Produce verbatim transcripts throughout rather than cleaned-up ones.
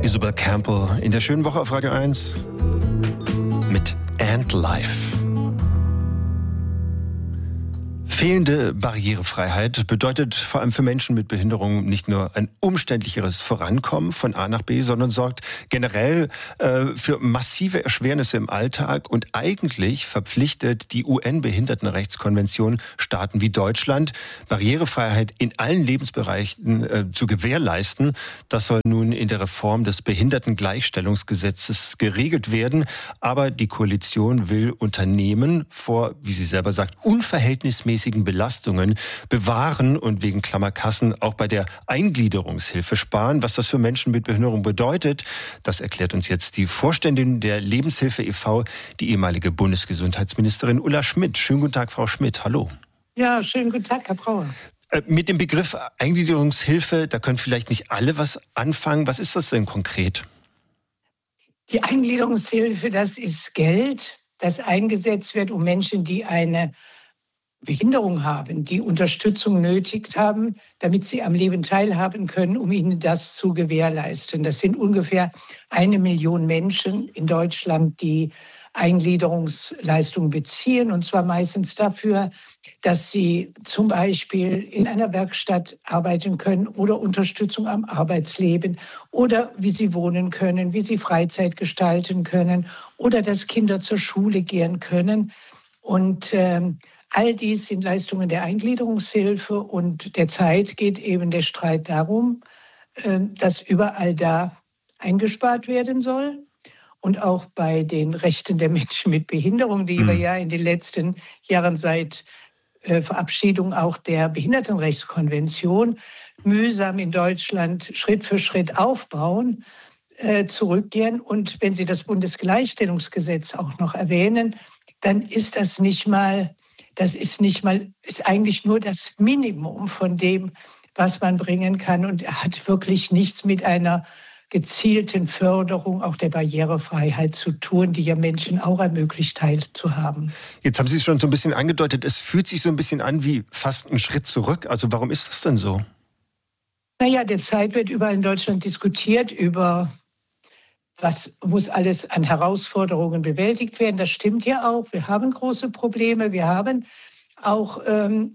Isabel Campbell in der schönen Woche auf Radio eins mit Antlife. Fehlende Barrierefreiheit bedeutet vor allem für Menschen mit Behinderung nicht nur ein umständlicheres Vorankommen von A nach B, sondern sorgt generell äh, für massive Erschwernisse im Alltag. Und eigentlich verpflichtet die U N-Behindertenrechtskonvention Staaten wie Deutschland, Barrierefreiheit in allen Lebensbereichen äh, zu gewährleisten. Das soll nun in der Reform des Behindertengleichstellungsgesetzes geregelt werden. Aber die Koalition will Unternehmen vor, wie sie selber sagt, unverhältnismäßig Belastungen bewahren und wegen Klammerkassen auch bei der Eingliederungshilfe sparen. Was das für Menschen mit Behinderung bedeutet, das erklärt uns jetzt die Vorständin der Lebenshilfe e V, die ehemalige Bundesgesundheitsministerin Ulla Schmidt. Schönen guten Tag, Frau Schmidt. Hallo. Ja, schönen guten Tag, Herr Brauer. Mit dem Begriff Eingliederungshilfe, da können vielleicht nicht alle was anfangen. Was ist das denn konkret? Die Eingliederungshilfe, das ist Geld, das eingesetzt wird, um Menschen, die eine Behinderung haben, die Unterstützung nötig haben, damit sie am Leben teilhaben können, um ihnen das zu gewährleisten. Das sind ungefähr eine Million Menschen in Deutschland, die Eingliederungsleistungen beziehen, und zwar meistens dafür, dass sie zum Beispiel in einer Werkstatt arbeiten können oder Unterstützung am Arbeitsleben oder wie sie wohnen können, wie sie Freizeit gestalten können oder dass Kinder zur Schule gehen können. Und ähm, all dies sind Leistungen der Eingliederungshilfe, und derzeit geht eben der Streit darum, dass überall da eingespart werden soll und auch bei den Rechten der Menschen mit Behinderung, die mhm. wir ja in den letzten Jahren seit Verabschiedung auch der Behindertenrechtskonvention mühsam in Deutschland Schritt für Schritt aufbauen, zurückgehen. Und wenn Sie das Bundesgleichstellungsgesetz auch noch erwähnen, dann ist das nicht mal Das ist nicht mal, ist eigentlich nur das Minimum von dem, was man bringen kann, und er hat wirklich nichts mit einer gezielten Förderung auch der Barrierefreiheit zu tun, die ja Menschen auch ermöglicht, teilzuhaben. Jetzt haben Sie es schon so ein bisschen angedeutet, es fühlt sich so ein bisschen an wie fast ein Schritt zurück. Also warum ist das denn so? Naja, derzeit wird überall in Deutschland diskutiert über, was muss alles an Herausforderungen bewältigt werden. Das stimmt ja auch. Wir haben große Probleme. Wir haben auch ähm,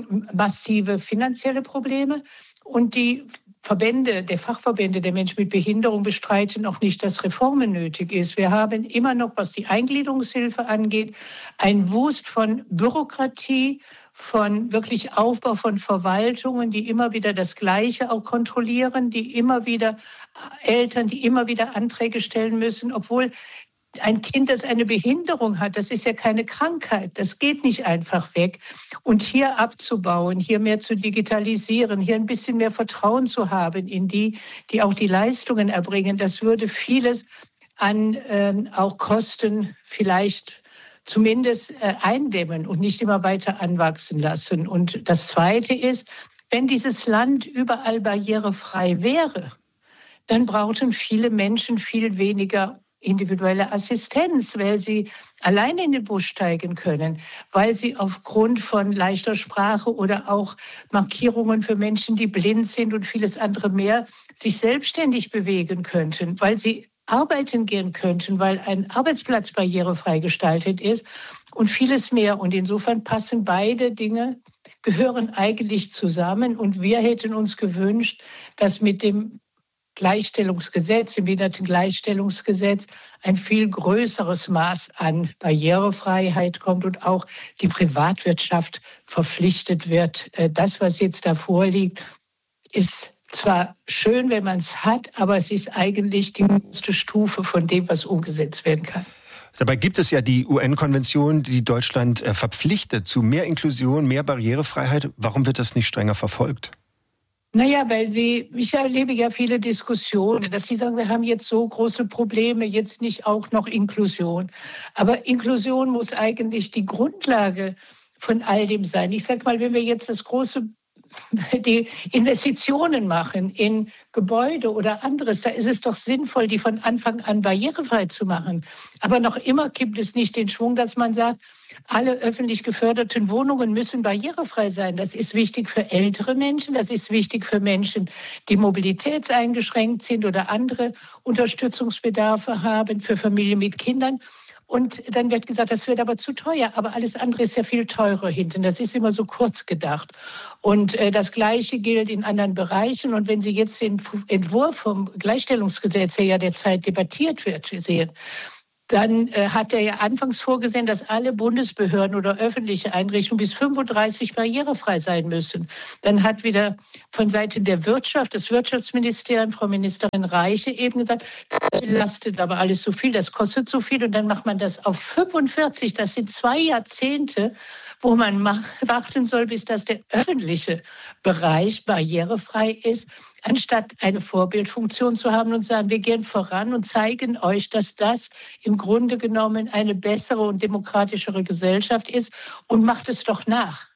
massive finanzielle Probleme. Und die Verbände, der Fachverbände der Menschen mit Behinderung bestreiten auch nicht, dass Reformen nötig ist. Wir haben immer noch, was die Eingliederungshilfe angeht, ein Wust von Bürokratie, von wirklich Aufbau von Verwaltungen, die immer wieder das Gleiche auch kontrollieren, die immer wieder Eltern, die immer wieder Anträge stellen müssen, obwohl ein Kind, das eine Behinderung hat, das ist ja keine Krankheit, das geht nicht einfach weg. Und hier abzubauen, hier mehr zu digitalisieren, hier ein bisschen mehr Vertrauen zu haben in die, die auch die Leistungen erbringen, das würde vieles an äh, auch Kosten vielleicht zumindest äh, eindämmen und nicht immer weiter anwachsen lassen. Und das Zweite ist, wenn dieses Land überall barrierefrei wäre, dann brauchten viele Menschen viel weniger individuelle Assistenz, weil sie alleine in den Bus steigen können, weil sie aufgrund von leichter Sprache oder auch Markierungen für Menschen, die blind sind und vieles andere mehr, sich selbstständig bewegen könnten, weil sie arbeiten gehen könnten, weil ein Arbeitsplatz barrierefrei gestaltet ist und vieles mehr. Und insofern passen beide Dinge, gehören eigentlich zusammen. Und wir hätten uns gewünscht, dass mit dem Gleichstellungsgesetz, im Behindertengleichstellungsgesetz, ein viel größeres Maß an Barrierefreiheit kommt und auch die Privatwirtschaft verpflichtet wird. Das, was jetzt da vorliegt, ist zwar schön, wenn man es hat, aber es ist eigentlich die höchste Stufe von dem, was umgesetzt werden kann. Dabei gibt es ja die U N-Konvention, die Deutschland verpflichtet zu mehr Inklusion, mehr Barrierefreiheit. Warum wird das nicht strenger verfolgt? Naja, weil sie, ich erlebe ja viele Diskussionen, dass sie sagen, wir haben jetzt so große Probleme, jetzt nicht auch noch Inklusion. Aber Inklusion muss eigentlich die Grundlage von all dem sein. Ich sage mal, wenn wir jetzt das große die Investitionen machen in Gebäude oder anderes, da ist es doch sinnvoll, die von Anfang an barrierefrei zu machen. Aber noch immer gibt es nicht den Schwung, dass man sagt, alle öffentlich geförderten Wohnungen müssen barrierefrei sein. Das ist wichtig für ältere Menschen, das ist wichtig für Menschen, die mobilitätseingeschränkt sind oder andere Unterstützungsbedarfe haben, für Familien mit Kindern. Und dann wird gesagt, das wird aber zu teuer. Aber alles andere ist ja viel teurer hinten. Das ist immer so kurz gedacht. Und äh, das Gleiche gilt in anderen Bereichen. Und wenn Sie jetzt den Entwurf vom Gleichstellungsgesetz, der ja derzeit debattiert wird, sehen, dann äh, hat er ja anfangs vorgesehen, dass alle Bundesbehörden oder öffentliche Einrichtungen bis fünfunddreißig barrierefrei sein müssen. Dann hat wieder von Seiten der Wirtschaft, das Wirtschaftsministerium, Frau Ministerin Reiche eben gesagt, das belastet aber alles so viel, das kostet so viel. Und dann macht man das auf fünfundvierzig. Das sind zwei Jahrzehnte, wo man warten soll, bis das der öffentliche Bereich barrierefrei ist, anstatt eine Vorbildfunktion zu haben und sagen, wir gehen voran und zeigen euch, dass das im Grunde genommen eine bessere und demokratischere Gesellschaft ist und macht es doch nach.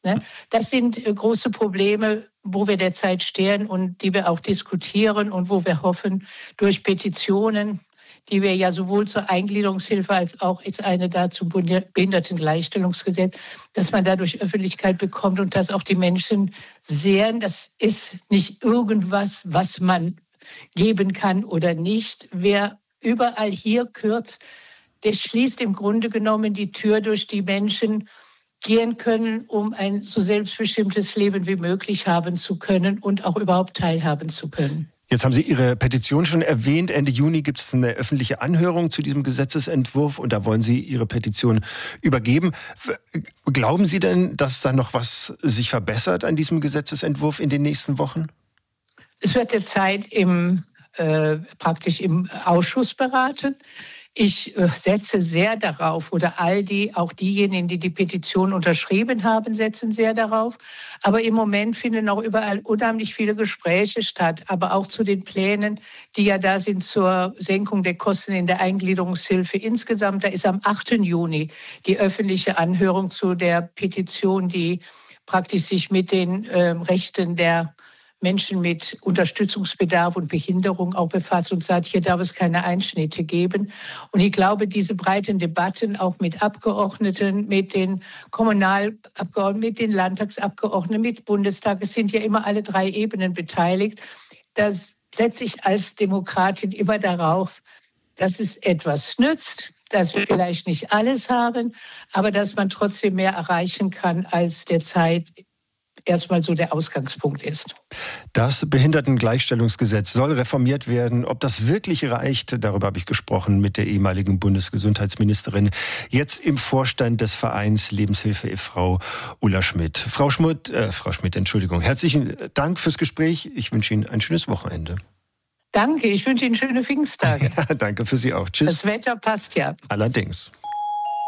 Das sind große Probleme, wo wir derzeit stehen und die wir auch diskutieren und wo wir hoffen, durch Petitionen, die wir ja sowohl zur Eingliederungshilfe als auch ist eine da zum Behindertengleichstellungsgesetz, dass man dadurch Öffentlichkeit bekommt und dass auch die Menschen sehen, das ist nicht irgendwas, was man geben kann oder nicht. Wer überall hier kürzt, der schließt im Grunde genommen die Tür, durch die Menschen gehen können, um ein so selbstbestimmtes Leben wie möglich haben zu können und auch überhaupt teilhaben zu können. Jetzt haben Sie Ihre Petition schon erwähnt. Ende Juni gibt es eine öffentliche Anhörung zu diesem Gesetzesentwurf und da wollen Sie Ihre Petition übergeben. Glauben Sie denn, dass da noch was sich verbessert an diesem Gesetzesentwurf in den nächsten Wochen? Es wird derzeit im, äh, praktisch im Ausschuss beraten. Ich äh, setze sehr darauf, oder all die, auch diejenigen, die die Petition unterschrieben haben, setzen sehr darauf. Aber im Moment finden auch überall unheimlich viele Gespräche statt, aber auch zu den Plänen, die ja da sind zur Senkung der Kosten in der Eingliederungshilfe insgesamt. Da ist am achten Juni die öffentliche Anhörung zu der Petition, die praktisch sich mit den äh, Rechten der Menschen mit Unterstützungsbedarf und Behinderung auch befasst und sagt, hier darf es keine Einschnitte geben. Und ich glaube, diese breiten Debatten auch mit Abgeordneten, mit den Kommunalabgeordneten, mit den Landtagsabgeordneten, mit Bundestag, es sind ja immer alle drei Ebenen beteiligt. Da setze ich als Demokratin immer darauf, dass es etwas nützt, dass wir vielleicht nicht alles haben, aber dass man trotzdem mehr erreichen kann, als derzeit erstmal so der Ausgangspunkt ist. Das Behindertengleichstellungsgesetz soll reformiert werden. Ob das wirklich reicht, darüber habe ich gesprochen mit der ehemaligen Bundesgesundheitsministerin, jetzt im Vorstand des Vereins Lebenshilfe e V, Ulla Schmidt. Frau Schmidt, äh, Frau Schmidt, Entschuldigung, herzlichen Dank fürs Gespräch. Ich wünsche Ihnen ein schönes Wochenende. Danke, ich wünsche Ihnen schöne Pfingsttage. Ja, danke für Sie auch. Tschüss. Das Wetter passt ja. Allerdings.